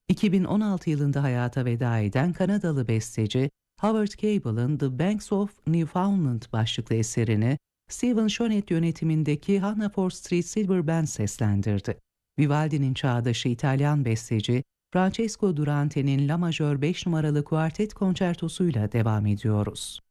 2016 yılında hayata veda eden Kanadalı besteci Howard Cable'ın The Banks of Newfoundland başlıklı eserini Stephen Shonet yönetimindeki Hannaford Street Silver Band seslendirdi. Vivaldi'nin çağdaşı İtalyan besteci Francesco Durante'nin La Majör 5 numaralı kuartet konçertosuyla devam ediyoruz.